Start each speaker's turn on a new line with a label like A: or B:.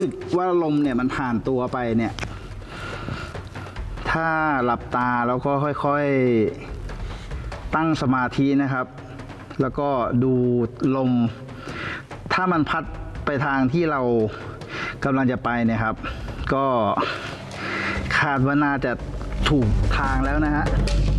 A: ว่าลมเนี่ยมันผ่านตัวไปเนี่ยถ้าหลับตาแล้วก็ค่อยๆตั้งสมาธินะครับแล้วก็ดูลมถ้ามันพัดไปทางที่เรากำลังจะไปเนี่ยครับก็คาดว่าน่าจะถูกทางแล้วนะฮะ